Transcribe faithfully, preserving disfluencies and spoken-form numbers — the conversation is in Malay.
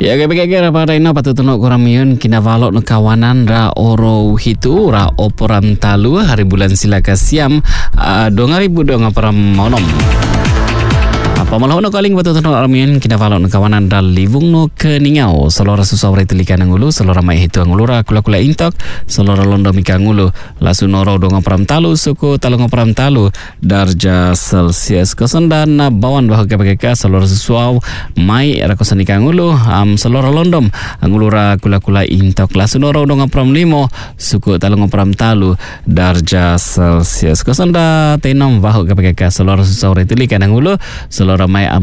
Ya kaya-kaya pada ina patut tunok korang miun kina valok no kawanan ra oro hitu ra oporan talu hari bulan silaka siam uh, dua ribu dua ngaparam monom. Apa malah no kaling patut tunok armiun kina valok no kawanan ra livung no keningau selora susah rai telikan ngulu selora mai hitu ngulu ra kula-kula intok selora londo mika ngulu lasu noro do ngaparam talu suku talu ngaparam talu darja celsius kosandan na bawan bahag kapakeka selora susuau mai ra kosanika ngulu am selora londom ngulu ra kula-kula intok lasu noro do ngaparam limo suku talu ngaparam talu darja celsius kosanda tenom bahag kapakeka selora susah rai telikan ngulu selora mai